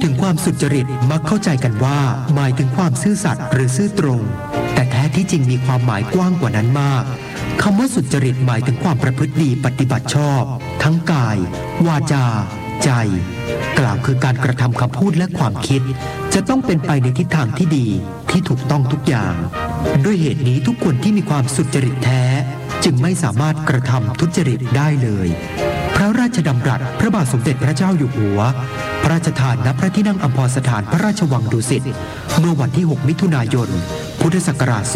ถึงความสุจริตมักเข้าใจกันว่าหมายถึงความซื่อสัตย์หรือซื่อตรงแต่แท้ที่จริงมีความหมายกว้างกว่านั้นมากคำว่าสุจริตหมายถึงความประพฤติดีปฏิบัติชอบทั้งกายวาจาใจกล่าวคือการกระทำคำพูดและความคิดจะต้องเป็นไปในทิศทางที่ดีที่ถูกต้องทุกอย่างด้วยเหตุนี้ทุกคนที่มีความสุจริตแท้จึงไม่สามารถกระทำทุจริตได้เลยพระราชดำรัสพระบาทสมเด็จพระเจ้าอยู่หัวพระราชทานณพระที่นั่งอัมพรสถานพระราชวังดุสิตเมื่อวันที่ 6 มิถุนายน พุทธศักราช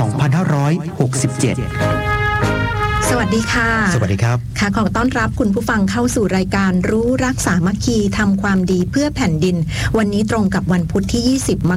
2567 สวัสดีค่ะสวัสดีครับค่ะขอต้อนรับคุณผู้ฟังเข้าสู่รายการรู้รักสามัคคีทำความดีเพื่อแผ่นดินวันนี้ตรงกับวันพุธที่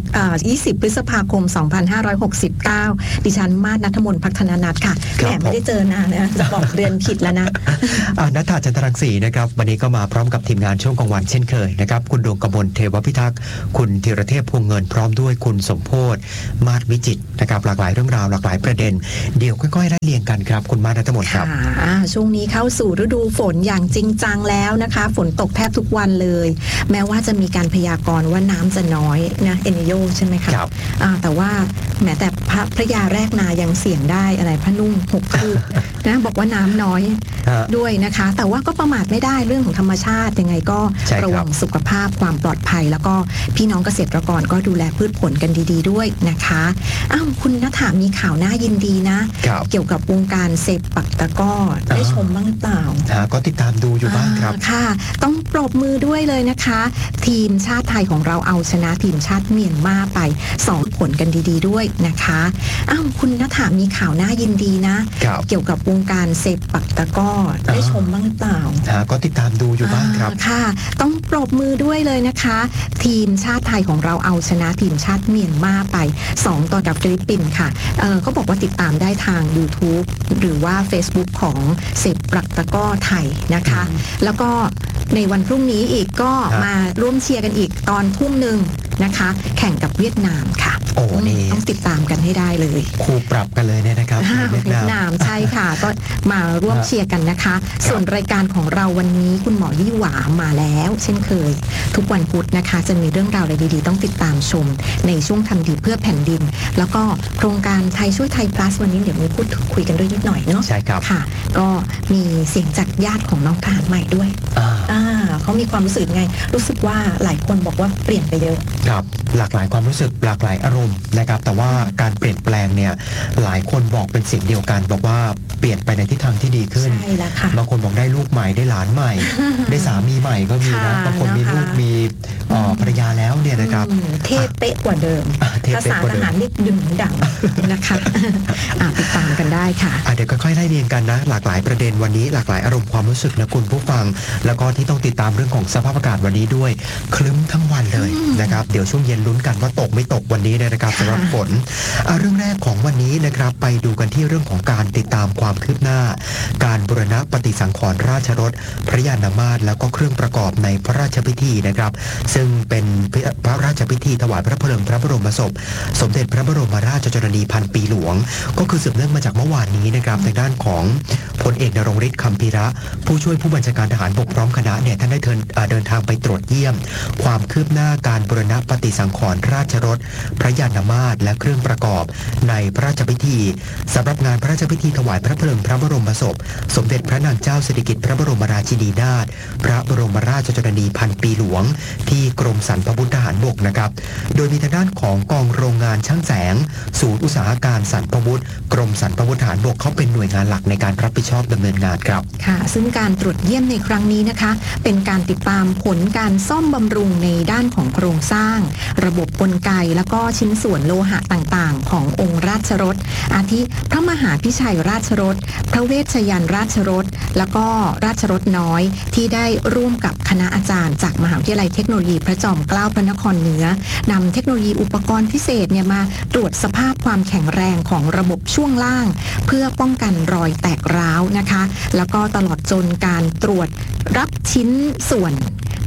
20 พฤษภาคม 2569ดิฉันมาศณัฐมนต์ พัฒนานัทค่ะแหมไม่ได้เจอนานนะจะบอกเดือนผิดแล้วนะณัฐ จันทรังสีนะครับวันนี้ก็มาพร้อมกับทีมงานช่วงกลางวันเช่นเคยนะครับคุณดวงกมลเทวพิทักษ์คุณธีรเทพพวงเงินพร้อมด้วยคุณสมโพธิ์มาศวิจิตรนะครับหลากหลายเรื่องราวหลากหลายประเด็นเดี๋ยวค่อยๆไล่เรียงกันครับคุณมาศ ณัฐมนต์ครับช่วงนี้เข้าสู่ฤดูฝนอย่างจริงจังแล้วนะคะฝนตกแทบทุกวันเลยแม้ว่าจะมีการพยากรณ์ว่าน้ำจะน้อยนะเอเนโยใช่ไหมคะครับแต่ว่าแม้แต่พระยาแรกนายังเสี่ยงได้อะไรพระนุ่ง6 คืบนะบอกว่าน้ำน้อยด้วยนะคะแต่ว่าก็ประมาทไม่ได้เรื่องของธรรมชาติยังไงก็ระวังสุขภาพความปลอดภัยแล้วก็พี่น้องเกษตรกรก็ดูแลพืชผลกันดีๆด้วยนะคะคุณณัฐามีข่าวน่ายินดีนะเกี่ยวกับวงการเซปักตะก้อได้ชมบ้างหรือเปล่าก็ติดตามดูอยู่บ้างครับค่ะต้องปรบมือด้วยเลยนะคะทีมชาติไทยของเราเอาชนะทีมชาติเมียนมาไป2 ผลกันดีๆด้วยนะคะคุณณัฐามีข่าวน่ายินดีนะเกี่ยวกับวงการเซปักตะก้อได้ชมบ้างหรือเปล่าก็ติดตามดูอยู่บ้างครับค่ะต้องปรบมือด้วยเลยนะคะทีมชาติไทยของเราเอาชนะทีมชาติเมียนมาไป2 ต่อกับฟิลิปปินส์ค่ะเขาบอกว่าติดตามได้ทาง YouTube หรือว่า Facebook ของเซปักตะก้อไทยนะคะแล้วก็ในวันพรุ่งนี้อีกก็มาร่วมเชียร์กันอีกตอน 19:00 นนะคะแข่งกับเวียดนามค่ะต้องติดตามกันให้ได้เลยคู่ปรับกันเลยเนี่ยนะครับเวียดนามใช่ค่ะก็มาร่วมเชียร์กันนะคะส่วนรายการของเราวันนี้คุณหมอยี่หวามาแล้วเช่นเคยทุกวันพุธนะคะจะมีเรื่องราวอะไรดีๆต้องติดตามชมในช่วงทำดีเพื่อแผ่นดินแล้วก็โครงการไทยช่วยไทย plus วันนี้เดี๋ยวมีพูดคุยกันด้วยนิดหน่อยเนาะใช่ครับค่ะก็มีเสียงจากญาติของน้องทหารใหม่ด้วยเขามีความรู้สึกไงรู้สึกว่าหลายคนบอกว่าเปลี่ยนไปเยอะครับหลากหลายความรู้สึกหลากหลายอารมณ์นะครับแต่ว่าการเปลี่ยนแปลงเนี่ยหลายคนบอกเป็นเสียงเดียวกันบอกว่าเปลี่ยนไปในทิศทางที่ดีขึ้นใช่แล้วค่ะบางคนบอกได้ลูกใหม่ได้หลานใหม่ ได้สามีใหม่ก็มีนะบางคนมีลูกมีภรรยาแล้วเนี่ยนะครับเทพเป๊ะกว่าเดิมภาษาทหารนี่ดึงดังนะคะติดตามกันได้ค่ะเดี๋ยวค่อยๆไล่เรียงกันนะหลากหลายประเด็นวันนี้หลากหลายอารมณ์ความรู้สึกนะคุณผู้ฟังแล้วก็ที่ต้องติดตามเรื่องของสภาพอากาศวันนี้ด้วยคลึ้มทั้งวันเลยนะครับเดี๋ยวช่วงเย็นลุ้นกันว่าตกไม่ตกวันนี้นะครับสำหรับฝนเรื่องแรกของวันนี้นะครับไปดูกันที่เรื่องของการติดตามความคืบหน้าการบูรณะปฏิสังขรณ์ราชรถพระยานมาศแล้วก็เครื่องประกอบในพระราชพิธีนะครับซึ่งเป็นพระราชพิธีถวายพระเพลิงพระบรมศพสมเด็จพระบรมราชชนนีพันปีหลวงก็คือสืบเนื่องมาจากเมื่อวานนี้นะครับในด้านของพลเอกนรงฤทธิ์ คัมภีระผู้ช่วยผู้บัญชาการทหารบกพร้อมคณะเนี่ยท่านได้เดินทางไปตรวจเยี่ยมความคืบหน้าการบูรณะปฏิสังขรณ์ราชรถพระยานมาศและเครื่องประกอบในพระราชพิธีสำหรับงานพระราชพิธีถวายพระเพลิงพระบรมศพสมเด็จพระนางเจ้าสิริกิติ์พระบรมราชินีนาถพระบรมราชชนนีพันปีหลวงที่กรมสรรพาวุธทหารบกนะครับโดยมีทางด้านของกองโรงงานช่างแสงศูนย์อุตสาหการสรรพาวุธกรมสรรพาวุธทหารบกเขาเป็นหน่วยงานหลักในการรับผิดชอบดำเนินงานครับค่ะซึ่งการตรวจเยี่ยมในครั้งนี้นะคะเป็นการติดตามผลการซ่อมบำรุงในด้านของโครงสร้างระบบกลไกแล้วก็ชิ้นส่วนโลหะต่างๆขององค์ราชรถอาทิพระมหาพิชัยราชรถพระเวชยันราชรถแล้วก็ราชรถน้อยที่ได้ร่วมกับคณะอาจารย์จากมหาวิทยาลัยเทคโนโลยีพระจอมเกล้าพระนครเหนือนำเทคโนโลยีอุปกรณ์พิเศษเนี่ยมาตรวจสภาพความแข็งแรงของระบบช่วงล่างเพื่อป้องกันรอยแตกร้าวนะคะแล้วก็ตลอดจนการตรวจรับชิ้นส่วน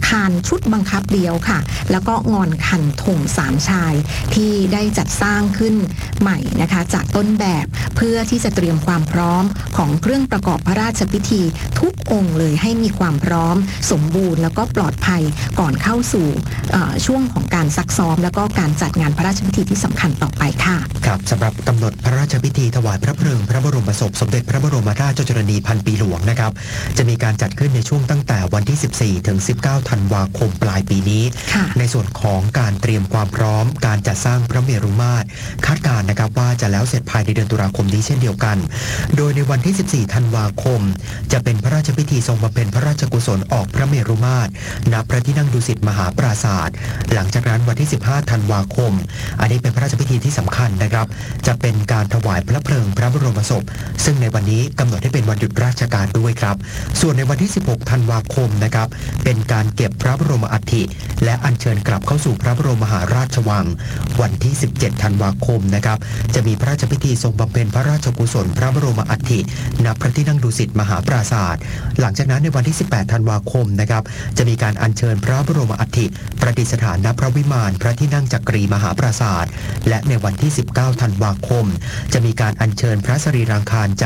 คารชุดบังคับเดียวค่ะแล้วก็งอนคันธงสามชายที่ได้จัดสร้างขึ้นใหม่นะคะจากต้นแบบเพื่อที่จะเตรียมความพร้อมของเครื่องประกอบพระราชพิธีทุกองค์เลยให้มีความพร้อมสมบูรณ์แล้วก็ปลอดภัยก่อนเข้าสู่ช่วงของการซักซ้อมแล้วก็การจัดงานพระราชพิธีที่สำคัญต่อไปค่ะครับสำหรับกำหนดพระราชพิธีถวายพระเพลิงพระบรมศพสมเด็จพระบรมราชชนนีพันปีหลวงนะครับจะมีการจัดขึ้นในช่วงตั้งแต่วันที่ 14 ถึง 19 ธันวาคมปลายปีนี้ในส่วนของการเตรียมความพร้อมการจัดสร้างพระเมรุมาตรคาดการณ์นะครับว่าจะแล้วเสร็จภายในเดือนตุลาคมนี้เช่นเดียวกันโดยในวันที่ 14 ธันวาคมจะเป็นพระราชพิธีทรงบำเพ็ญพระราชกุศลออกพระเมรุมาตรณพระที่นั่งดุสิตมหาปราสาทหลังจากนั้นวันที่ 15 ธันวาคมอันนี้เป็นพระราชพิธีที่สำคัญนะครับจะเป็นการถวายพระเพลิงพระบรมศพซึ่งในวันนี้กำหนดให้เป็นวันหยุดราชการด้วยครับส่วนในวันที่ 16 ธันวาคมนะครับเป็นการเก็บพระบรมอัฐิและอัญเชิญกลับเข้าสู่พระบรมมหาราชวังวันที่ 17 ธันวาคมนะครับจะมีพระราชพิธีทรงบำเพ็ญพระราชกุศลพระบรมอัฐิณพระที่นั่งดุสิตมหาปราสาทหลังจากนั้นในวันที่ 18 ธันวาคมนะครับจะมีการอัญเชิญพระบรมอัฐิประดิษฐานณพระวิมานพระที่นั่งจักรีมหาปราสาทและในวันที่ 19 ธันวาคมจะมีการอัญเชิญพระสรีรังคาร